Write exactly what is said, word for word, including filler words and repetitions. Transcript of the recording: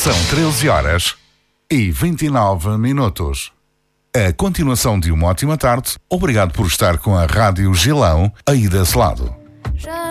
São treze horas e vinte e nove minutos. A continuação de uma ótima tarde. Obrigado por estar com a Rádio Gilão aí desse lado.